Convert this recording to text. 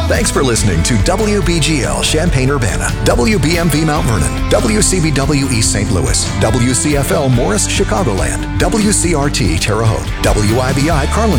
Thanks for listening to WBGL Champaign-Urbana, WBMV Mount Vernon, WCBW East St. Louis, WCFL Morris Chicagoland, WCRT Terre Haute, WIBI Carlin.